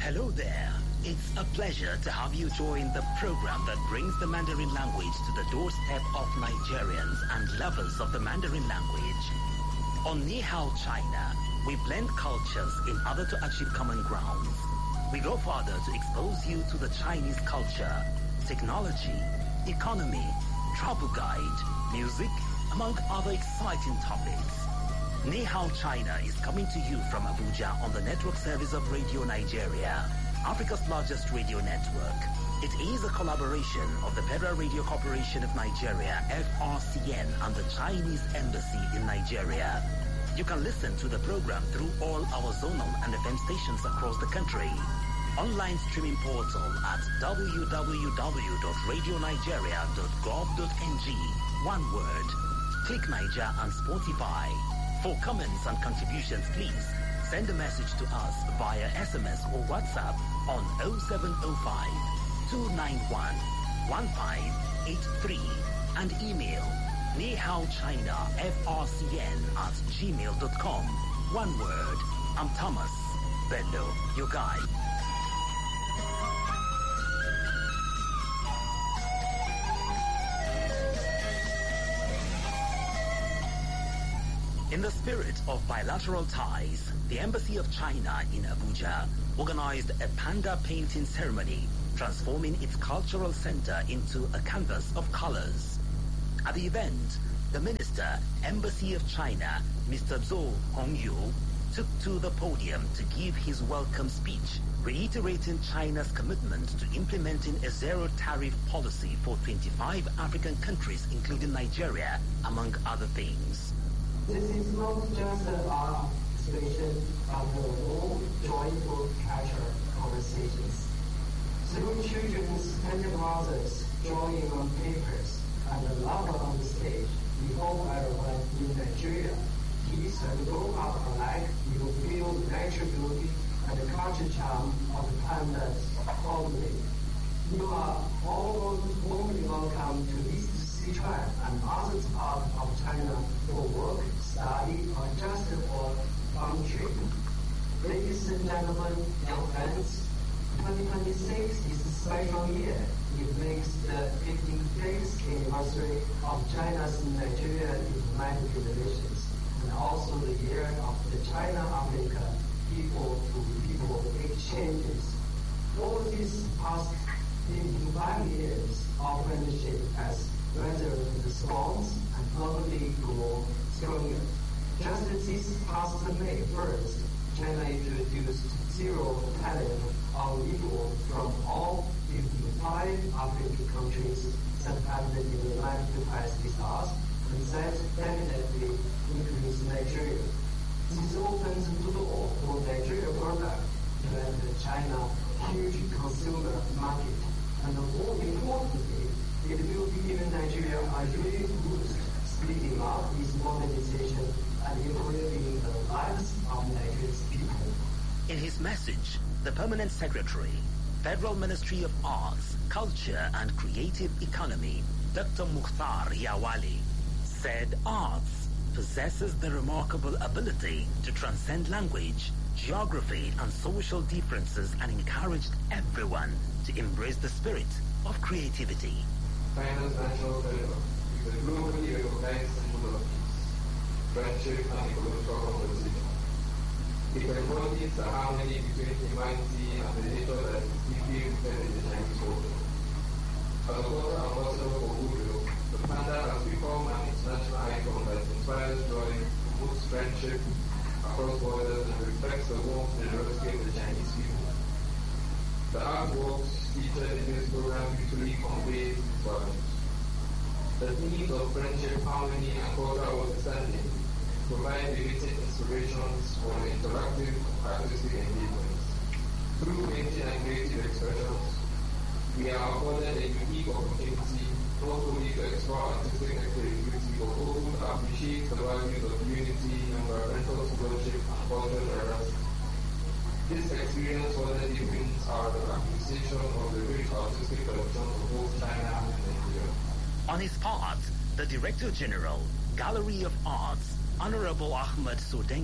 Hello there. It's a pleasure to have you join the program that brings the Mandarin language to the doorstep of Nigerians and lovers of the Mandarin language. On Ni Hao China, we blend cultures in order to achieve common grounds. We go further to expose you to the Chinese culture, technology, economy, travel guide, music, among other exciting topics. Ni Hao China is coming to you from Abuja on the network service of Radio Nigeria, Africa's largest radio network. It is a collaboration of the Federal Radio Corporation of Nigeria, FRCN, and the Chinese Embassy in Nigeria. You can listen to the program through all our zonal and FM stations across the country. Online streaming portal at www.radionigeria.gov.ng. One word. Click Niger and Spotify. For comments and contributions, please send a message to us via SMS or WhatsApp on 0705 291 1583 and email nihaochina@frcn@gmail.com. One word. I'm Thomas Bello, your guide. In the spirit of bilateral ties, the Embassy of China in Abuja organized a panda painting ceremony, transforming its cultural center into a canvas of colors. At the event, the Minister, Embassy of China, Mr. Zhou Hongyu, took to the podium to give his welcome speech, reiterating China's commitment to implementing a zero-tariff policy for 25 African countries, including Nigeria, among other things. This is not just our expression of the all joyful culture conversations. Through children's mothers drawing on papers and the lover on the stage, we hope everyone in Nigeria, kids and grown up alike, will feel the natural beauty and the culture charm of the pandas family. You are all warmly welcome to visit Sichuan and other parts of China for work, study, or just for fun trip. Ladies and gentlemen, young friends, 2026 is a special year. It makes the 55th anniversary of China's Nigeria diplomatic relations, and also the year of the China-Africa people-to-people exchanges. All these past 55 years of friendship has weathered the storms and probably grow stronger. Just this past May 1st, China introduced zero tariff on imports from all 55 African countries subcontinent in the line to pass this us, and that definitely includes Nigeria. This opens the door for Nigeria products to enter China huge consumer market, and more importantly, it will give Nigeria a really boost, speeding up its modernization and improving the lives of Nigeria's people. In his message, the Permanent Secretary, Federal Ministry of Arts, Culture and Creative Economy, Dr. Mukhtar Yawali, said arts possesses the remarkable ability to transcend language, geography and social differences and encouraged everyone to embrace the spirit of creativity. China's national treasure is a globally recognized symbol of peace, friendship, and ecological conservation. It embodies the harmony between humanity and the nature that is deeply rooted in the Chinese culture. As a cultural ambassador for goodwill, the panda has become an international icon that inspires joy, promotes friendship across borders, and reflects the warmth and generosity of the Chinese people. The artworks featured in this program usually convey these values. The themes of friendship, harmony, and cultural understanding provide limited inspirations for interactive artistic engagements. Through painting and creative expressions, we are afforded a unique opportunity not only to explore artistic creativity but also to appreciate the values of unity, environmental stewardship, and cultural diversity. This experience further deepens our appreciation of the rich artistic collections of both China and Nigeria. On his part, the Director General, Gallery of Arts, Honorable Ahmed Sodengi,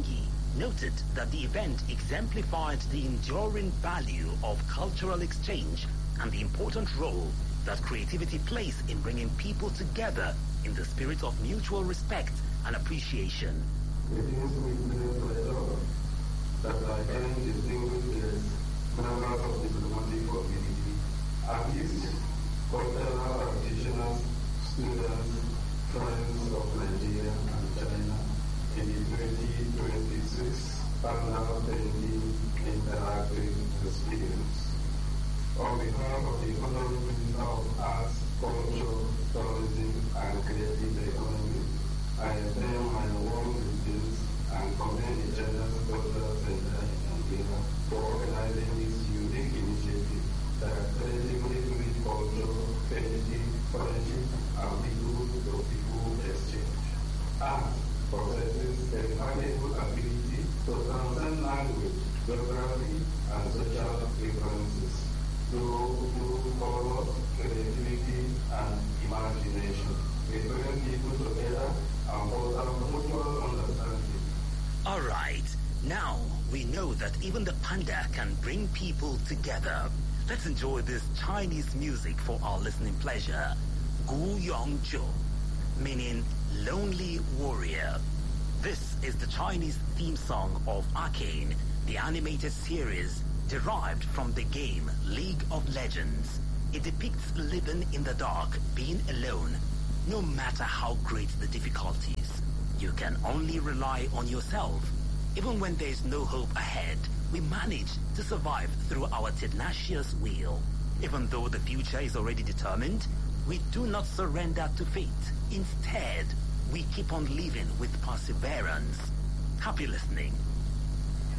noted that the event exemplified the enduring value of cultural exchange and the important role that creativity plays in bringing people together in the spirit of mutual respect and appreciation. It is with great pleasure that I can distinguish the members of the diplomatic community, artists, cultural practitioners, students, friends of Nigeria and China in the 2026 Panel Painting Interactive Experience. On behalf of the Honorable Minister of Arts, Culture, Tourism and Creative Economy, I extend my warm greetings and commend the Children's Cultural Center in Nigeria for organizing this unique initiative that creatively brings culture, unity, friendship, and people-to-people exchange. Art possesses a valuable ability to transcend language, geography, and social differences through color, creativity, and imagination. It brings people together and foster mutual understanding. All right, now we know that even the panda can bring people together. Let's enjoy this Chinese music for our listening pleasure. Gu Yong Zhou, meaning Lonely Warrior. This is the Chinese theme song of Arcane, the animated series derived from the game League of Legends. It depicts living in the dark, being alone. No matter how great the difficulties, you can only rely on yourself. Even when there is no hope ahead, we manage to survive through our tenacious will. Even though the future is already determined, we do not surrender to fate. Instead, we keep on living with perseverance. Happy listening.